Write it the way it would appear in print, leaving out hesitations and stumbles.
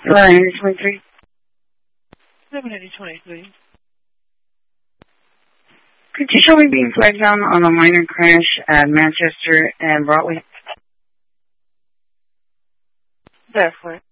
78023. 78023. Could you show me being flagged down on a minor crash at Manchester and Broadway? Definitely.